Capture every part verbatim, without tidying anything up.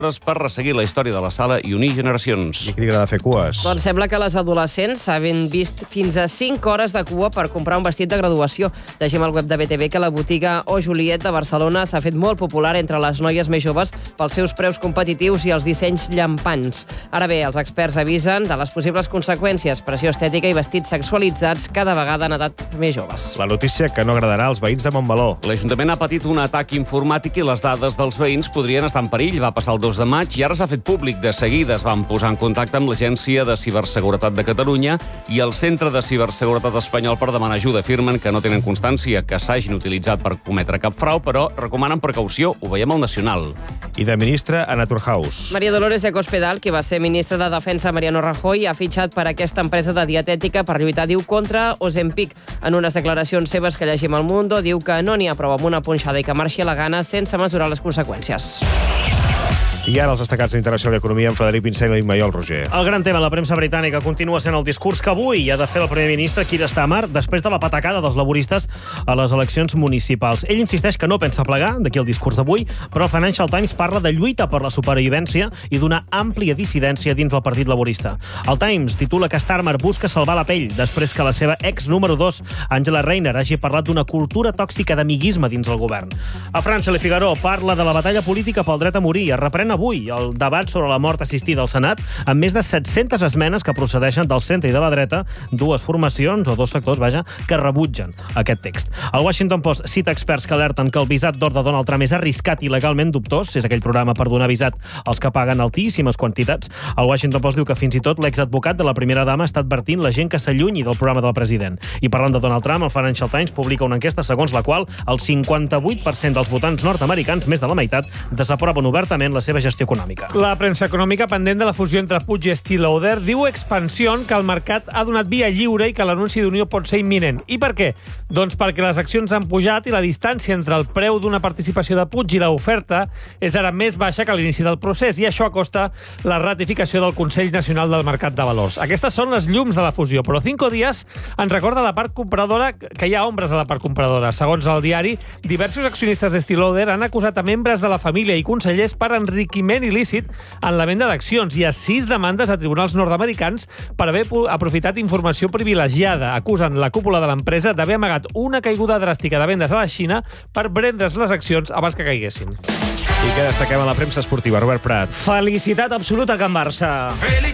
per resseguir la història de la sala i unir generacions. I qui li agrada fer cues? Doncs sembla que les adolescents s'han vist fins a cinc hores de cua per comprar un vestit de graduació. Llegim al web de B T V que la botiga O Juliet de Barcelona s'ha fet molt popular entre les noies més joves pels seus preus competitius i els dissenys llampants. Ara bé, els experts avisen de les possibles conseqüències, pressió estètica i vestits sexualitzats cada vegada en edat més joves. La notícia que no agradarà als veïns de Montmeló. L'Ajuntament ha patit un atac informàtic i les dades dels veïns podrien estar en perill. Va passar el dos de maig i ara s'ha fet públic. De seguida es van posar en contacte amb l'Agència de Ciberseguretat de Catalunya i el Centre de Ciberseguretat espanyol per demanar ajuda. Afirmen que no tenen constància que s'hagin utilitzat per cometre cap frau, però recomanen precaució. Ho veiem al Nacional. I de ministre a Naturhaus. Maria Dolores de Cospedal, que va ser ministra de Defensa Mariano Rajoy, ha fitxat per aquesta empresa de dietètica per lluitar, diu, contra Ozempic. En unes declaracions seves que llegim al Mundo, diu que no n'hi ha prou amb una punxada i que marxi a la gana sense mesurar les conseqüències. I ara els destacats d'Internacional i Economia amb Frederic Pinsell i Maiol Roger. El gran tema, la premsa britànica, continua sent el discurs que avui ha de fer el primer ministre Keir Starmer després de la patacada dels laboristes a les eleccions municipals. Ell insisteix que no pensa plegar, d'aquí el discurs d'avui, però el Financial Times parla de lluita per la supervivència i d'una àmplia dissidència dins del Partit Laborista. El Times titula que Starmer busca salvar la pell després que la seva ex número dos, Angela Rayner, hagi parlat d'una cultura tòxica d'amiguisme dins el govern. A França, Le Figaro parla de la batalla política pel dret a morir. Es reprèn avui el debat sobre la mort assistida al Senat amb més de set-centes esmenes que procedeixen del centre i de la dreta, dues formacions o dos sectors, vaja, que rebutgen aquest text. El Washington Post cita experts que alerten que el visat d'or de Donald Trump és arriscat i legalment dubtós, és aquell programa per donar visat als que paguen altíssimes quantitats. El Washington Post diu que fins i tot l'exadvocat de la primera dama està advertint la gent que s'allunyi del programa del president. I parlant de Donald Trump, el Financial Times publica una enquesta segons la qual el cinquanta-vuit per cent dels votants nord-americans, més de la meitat, desaproven obertament la seva gestió econòmica. La premsa econòmica, pendent de la fusió entre Puig i Estée Lauder, diu Expansión que el mercat ha donat via lliure i que l'anunci d'unió pot ser imminent. I per què? Doncs perquè les accions han pujat i la distància entre el preu d'una participació de Puig i l'oferta és ara més baixa que a l'inici del procés, i això acosta la ratificació del Consell Nacional del Mercat de Valors. Aquestes són les llums de la fusió, però Cinco Días ens recorda la part compradora, que hi ha ombres a la part compradora. Segons el diari, diversos accionistes d'Estée Lauder han acusat a membres de la família i consellers per enriquiment il·lícit en la venda d'accions i a sis demandes a tribunals nord-americans per haver aprofitat informació privilegiada. Acusen la cúpula de l'empresa d'haver amagat una caiguda dràstica de vendes a la Xina per vendre's les accions abans que caiguessin. I què destaquem a la premsa esportiva? Robert Prat. Felicitat absoluta a Can Barça.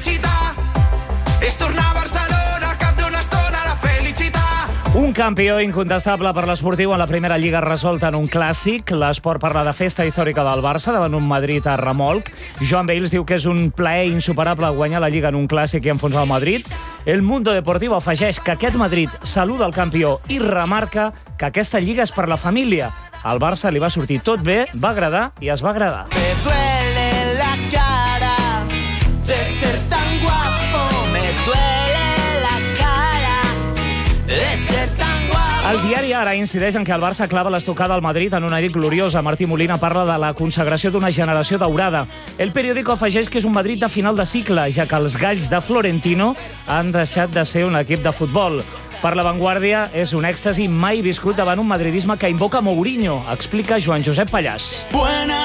Felicitat és tornar a Barcelona al cap d'una estona, la felicitat. Un campió incontestable per l'esportiu en la primera lliga resolta en un clàssic. L'esport parla de festa històrica del Barça davant un Madrid a remolc. Joan Bales diu que és un plaer insuperable guanyar la lliga en un clàssic i enfonsar el Madrid. El Mundo Deportivo afegeix que aquest Madrid saluda el campió i remarca que aquesta lliga és per la família. Al Barça li va sortir tot bé, va agradar i es va agradar. Me duele la cara de ser tan guapo, me duele la cara de ser tan guapo. El diari Ara incideix en que el Barça clava l'estocada al Madrid en una nit gloriosa. Martí Molina parla de la consagració d'una generació daurada. El periòdico afegeix que és un Madrid de final de cicle, ja que els galls de Florentino han deixat de ser un equip de futbol. Per La Vanguardia, és un èxtasi mai viscut davant un madridisme que invoca Mourinho, explica Joan Josep Pallàs. Buena